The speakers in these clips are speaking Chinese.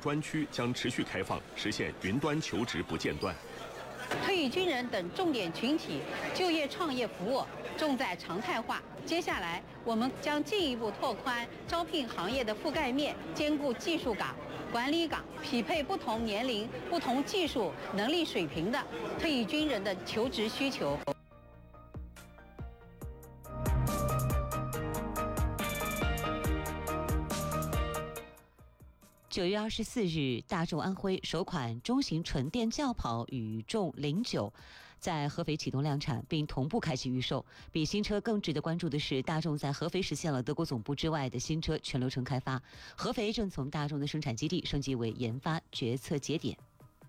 专区将持续开放，实现云端求职不间断。 退役军人等重点群体就业创业服务重在常态化。接下来，我们将进一步拓宽招聘行业的覆盖面，兼顾技术岗、管理岗，匹配不同年龄、不同技术能力水平的退役军人的求职需求。 9月24日，大众安徽首款中型纯电轿跑宇众09在合肥启动量产，并同步开启预售。比新车更值得关注的是，大众在合肥实现了德国总部之外的新车全流程开发，合肥正从大众的生产基地升级为研发决策节点。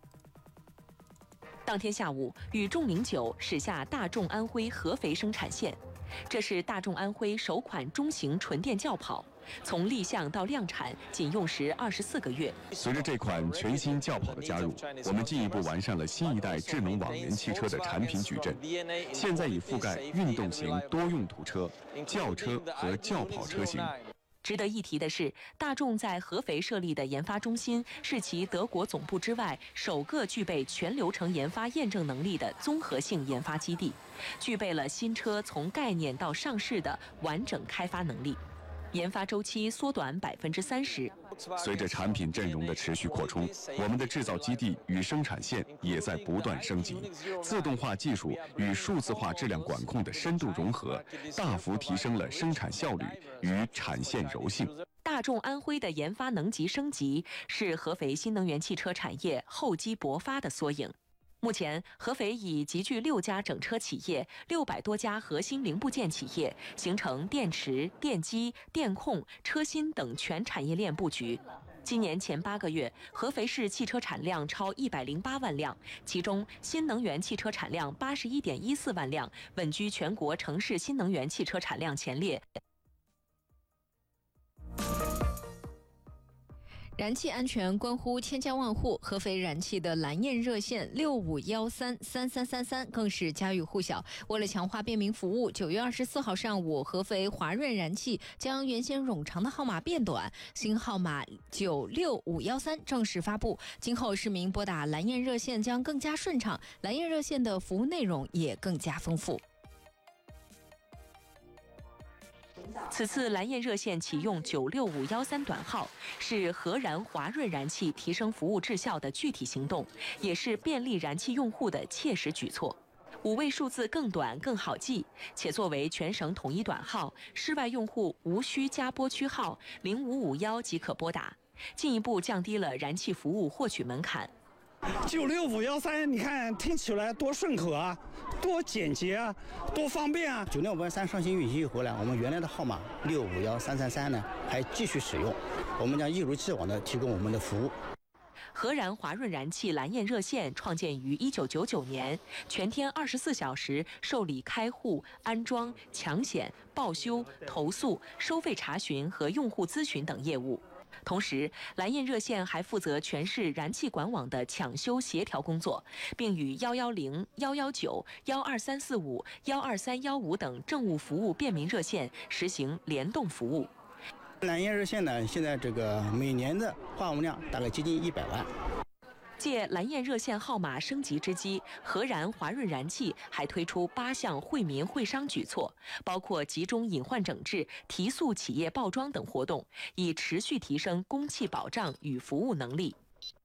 当天下午，宇众09驶下大众安徽合肥生产线，这是大众安徽首款中型纯电轿跑。从立项到量产仅用时24个月。 随着这款全新轿跑的加入，我们进一步完善了新一代智能网联汽车的产品矩阵，现在已覆盖运动型多用途车、轿车和轿跑车型。 值得一提的是，大众在合肥设立的研发中心是其德国总部之外首个具备全流程研发验证能力的综合性研发基地，具备了新车从概念到上市的完整开发能力。研发周期缩短30%。 随着产品阵容的持续扩充，我们的制造基地与生产线也在不断升级，自动化技术与数字化质量管控的深度融合，大幅提升了生产效率与产线柔性。 大众安徽的研发能级升级，是合肥新能源汽车产业厚积薄发的缩影。目前，合肥已集聚6家整车企业、600多家核心零部件企业，形成电池、电机、电控、车芯等全产业链布局。今年前8个月，合肥市汽车产量超108万辆，其中新能源汽车产量81.14万辆，稳居全国城市新能源汽车产量前列。 燃气安全关乎千家万户，合肥燃气的蓝焰热线65133333更是家喻户晓。为了强化便民服务，9月24号上午，合肥华润燃气将原先冗长的号码变短，新号码96513正式发布。今后市民拨打蓝焰热线将更加顺畅，蓝焰热线的服务内容也更加丰富。 此次蓝焰热线启用96513短号，是合燃华润燃气提升服务质效的具体行动，也是便利燃气用户的切实举措。5位数字更短更好记，且作为全省统一短号，室外用户无需加拨区号0551即可拨打，进一步降低了燃气服务获取门槛。 96513，你看听起来多顺口啊，多简洁啊，多方便啊！96513上新运行以后呢，我们原来的号码651333呢还继续使用，我们将一如既往的提供我们的服务。 合燃华润燃气蓝焰热线创建于1999年，全天24小时受理开户、安装、抢险、报修、投诉、收费查询和用户咨询等业务。同时，蓝焰热线还负责全市燃气管网的抢修协调工作，并与110、119、12345、12315等政务服务便民热线实行联动服务。 蓝焰热线呢，现在这个每年的话务量大概接近100万。 借蓝焰热线号码升级之机，合燃华润燃气还推出8项惠民惠商举措，包括集中隐患整治、提速企业报庄等活动，以持续提升供气保障与服务能力。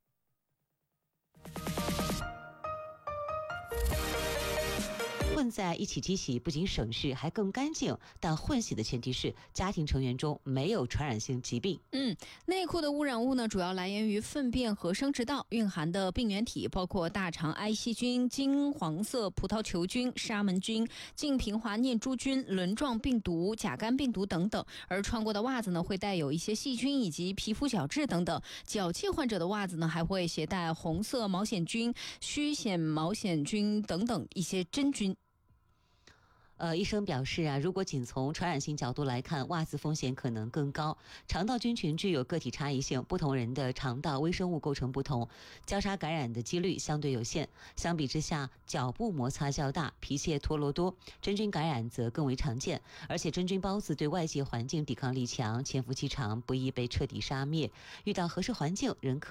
混在一起机洗不仅省事还更干净，但混洗的前提是家庭成员中没有传染性疾病。 内裤的污染物呢，主要来源于粪便和生殖道，蕴含的病原体包括大肠埃希菌、金黄色葡萄球菌、沙门菌、净平滑念珠菌、轮状病毒、甲肝病毒等等。而穿过的袜子呢，会带有一些细菌以及皮肤角质等等。脚气患者的袜子呢，还会携带红色毛藓菌、须藓毛藓菌等等一些真菌。 医生表示如果仅从传染性角度来看，袜子风险可能更高。肠道菌群具有个体差异性，不同人的肠道微生物构成不同，交叉感染的几率相对有限。相比之下，脚部摩擦较大，皮屑脱落多，真菌感染则更为常见。而且真菌孢子对外界环境抵抗力强，潜伏期长，不易被彻底杀灭。遇到合适环境，人可